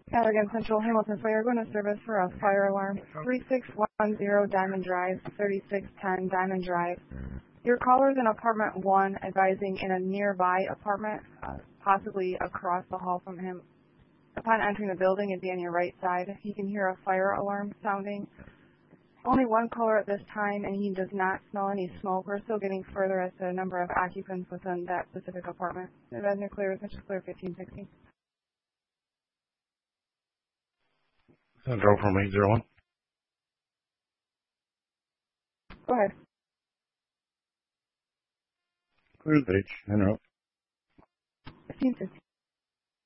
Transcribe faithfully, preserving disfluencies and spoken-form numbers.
Allegan Central Hamilton Fire, going to service for a fire alarm. three six one zero Diamond Drive, thirty-six ten Diamond Drive. Your caller is in apartment one, advising in a nearby apartment, uh, possibly across the hall from him. Upon entering the building, it'd be on your right side. He can hear a fire alarm sounding. Only one caller at this time, and he does not smell any smoke. We're still getting further as to the number of occupants within that specific apartment. Advising clear, Central Clear fifteen sixty. Central from eight zero one. Go ahead. Clear the H, en route. fifteen fifty.